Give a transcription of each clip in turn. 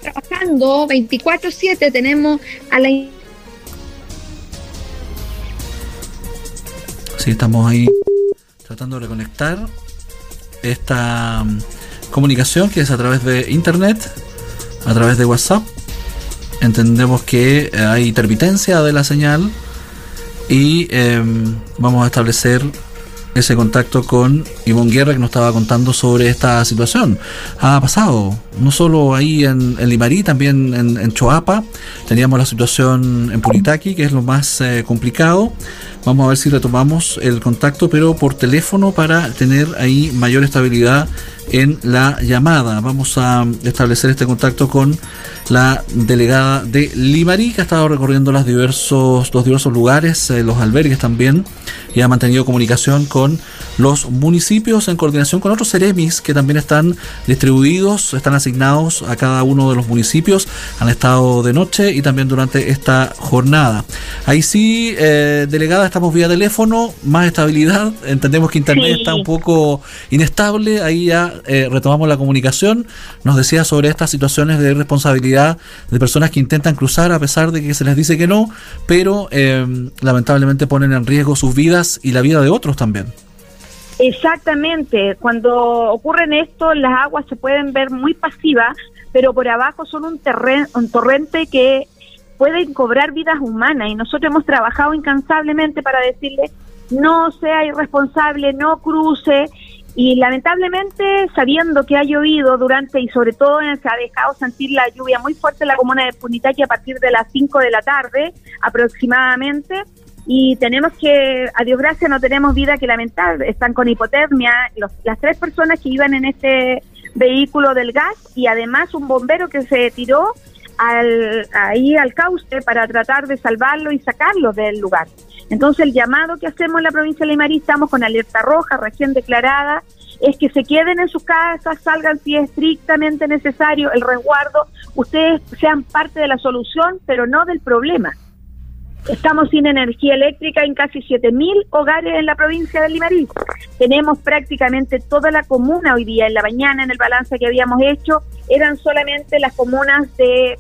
trabajando 24/7, tenemos a la... Sí, estamos ahí tratando de reconectar esta comunicación que es a través de internet, a través de WhatsApp. Entendemos que hay intermitencia de la señal y vamos a establecer ese contacto con Ivonne Guerra, que nos estaba contando sobre esta situación. Ha pasado, no solo ahí en Limarí, también en Choapa. Teníamos la situación en Punitaqui, que es lo más complicado. Vamos a ver si retomamos el contacto, pero por teléfono, para tener ahí mayor estabilidad en la llamada. Vamos a establecer este contacto con la delegada de Limarí, que ha estado recorriendo los diversos lugares, los albergues también, y ha mantenido comunicación con los municipios en coordinación con otros seremis que también están distribuidos, están asignados a cada uno de los municipios, han estado de noche y también durante esta jornada. Ahí sí, delegada, estamos vía teléfono, más estabilidad, entendemos que internet está un poco inestable, ahí ya retomamos la comunicación. Nos decía sobre estas situaciones de irresponsabilidad de personas que intentan cruzar a pesar de que se les dice que no, pero lamentablemente ponen en riesgo sus vidas y la vida de otros también. Exactamente, cuando ocurren esto, las aguas se pueden ver muy pasivas, pero por abajo son un torrente que pueden cobrar vidas humanas, y nosotros hemos trabajado incansablemente para decirle no sea irresponsable, no cruce, y lamentablemente, sabiendo que ha llovido durante, y sobre todo se ha dejado sentir la lluvia muy fuerte en la comuna de Punitaqui a partir de las 5 de la tarde aproximadamente, y tenemos que, a Dios gracias, no tenemos vida que lamentar, están con hipotermia las 3 personas que iban en este vehículo del gas, y además un bombero que se tiró ahí al cauce para tratar de salvarlo y sacarlo del lugar. Entonces el llamado que hacemos en la provincia de Limarí, estamos con alerta roja recién declarada, es que se queden en sus casas, salgan si es estrictamente necesario, el resguardo, ustedes sean parte de la solución, pero no del problema. Estamos sin energía eléctrica en casi 7.000 hogares en la provincia de Limarí. Tenemos prácticamente toda la comuna hoy día. En la mañana, en el balance que habíamos hecho, eran solamente las comunas de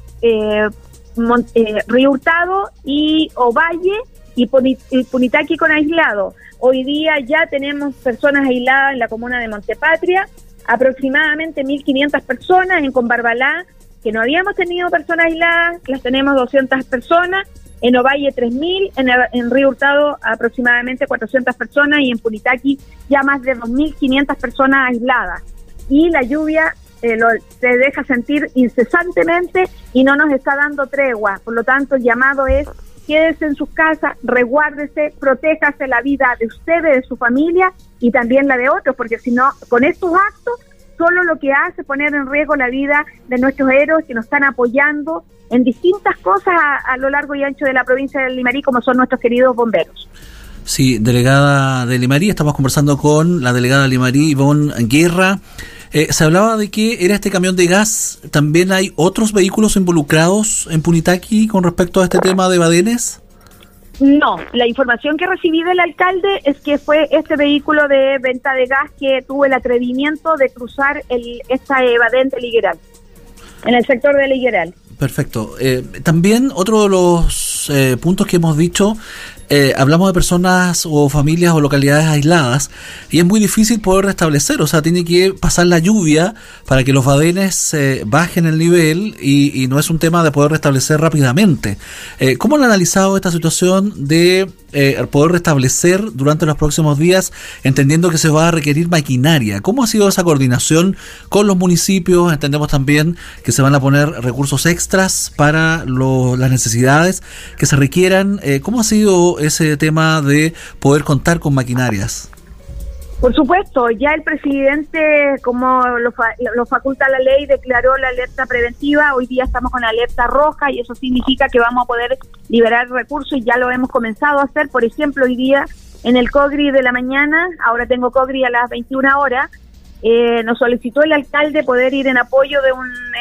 Río Hurtado y Ovalle y Punitaqui con aislado. Hoy día ya tenemos personas aisladas en la comuna de Montepatria, aproximadamente 1.500 personas. En Combarbalá, que no habíamos tenido personas aisladas, las tenemos 200 personas. En Ovalle 3.000, en Río Hurtado aproximadamente 400 personas, y en Punitaqui ya más de 2.500 personas aisladas. Y la lluvia se deja sentir incesantemente y no nos está dando tregua. Por lo tanto, el llamado es: quédese en sus casas, resguárdese, protéjase la vida de ustedes, de su familia y también la de otros, porque si no, con estos actos, solo lo que hace es poner en riesgo la vida de nuestros héroes que nos están apoyando en distintas cosas a lo largo y ancho de la provincia de Limarí, como son nuestros queridos bomberos. Sí, delegada de Limarí, estamos conversando con la delegada de Limarí, Ivonne Guerra. Se hablaba de que era este camión de gas. ¿También hay otros vehículos involucrados en Punitaqui con respecto a este tema de badenes? No, la información que recibí del alcalde es que fue este vehículo de venta de gas que tuvo el atrevimiento de cruzar esta badén de Ligueral, en el sector de Ligueral. Perfecto. También otro de los puntos que hemos dicho, hablamos de personas o familias o localidades aisladas, y es muy difícil poder restablecer, o sea, tiene que pasar la lluvia para que los badenes bajen el nivel, y no es un tema de poder restablecer rápidamente. ¿Cómo han analizado esta situación de poder restablecer durante los próximos días, entendiendo que se va a requerir maquinaria? ¿Cómo ha sido esa coordinación con los municipios? Entendemos también que se van a poner recursos extras para las necesidades que se requieran. ¿Cómo ha sido ese tema de poder contar con maquinarias? Por supuesto, ya el presidente, como lo faculta la ley, declaró la alerta preventiva. Hoy día estamos con alerta roja, y eso significa que vamos a poder liberar recursos, y ya lo hemos comenzado a hacer. Por ejemplo, hoy día en el COGRI de la mañana, ahora tengo COGRI a las 21 horas, nos solicitó el alcalde poder ir en apoyo de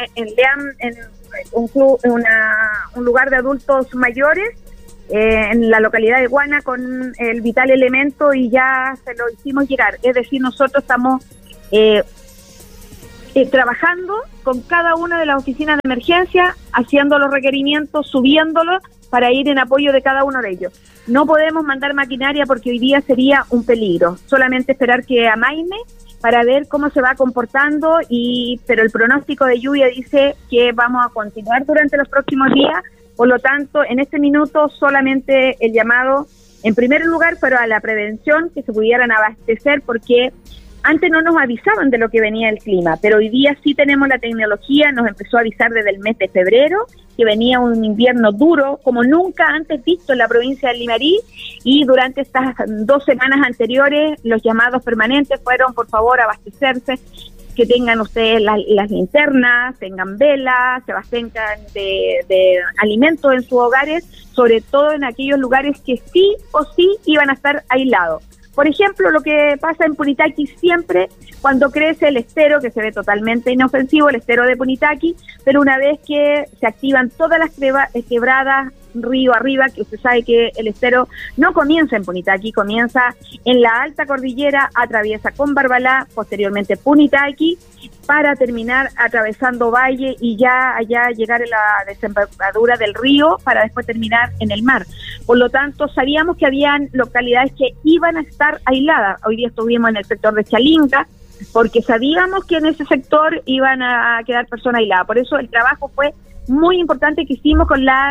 un lugar de adultos mayores, en la localidad de Guana, con el vital elemento, y ya se lo hicimos llegar. Es decir, nosotros estamos trabajando con cada una de las oficinas de emergencia, haciendo los requerimientos, subiéndolos para ir en apoyo de cada uno de ellos. No podemos mandar maquinaria porque hoy día sería un peligro, solamente esperar que amaine para ver cómo se va comportando, pero el pronóstico de lluvia dice que vamos a continuar durante los próximos días, por lo tanto, en este minuto solamente el llamado, en primer lugar, pero a la prevención, que se pudieran abastecer, porque antes no nos avisaban de lo que venía el clima, pero hoy día sí tenemos la tecnología, nos empezó a avisar desde el mes de febrero que venía un invierno duro, como nunca antes visto en la provincia de Limarí, y durante estas 2 semanas anteriores los llamados permanentes fueron, por favor, abastecerse, que tengan ustedes las linternas, tengan velas, se abastengan de alimentos en sus hogares, sobre todo en aquellos lugares que sí o sí iban a estar aislados. Por ejemplo, lo que pasa en Punitaqui siempre, cuando crece el estero, que se ve totalmente inofensivo, el estero de Punitaqui, pero una vez que se activan todas las quebradas río arriba, que usted sabe que el estero no comienza en Punitaqui, comienza en la alta cordillera, atraviesa con Barbalá, posteriormente Punitaqui, para terminar atravesando valle y ya allá llegar a la desembocadura del río para después terminar en el mar. Por lo tanto, sabíamos que habían localidades que iban a estar aisladas. Hoy día estuvimos en el sector de Chalinca, porque sabíamos que en ese sector iban a quedar personas aisladas. Por eso el trabajo fue muy importante que hicimos con la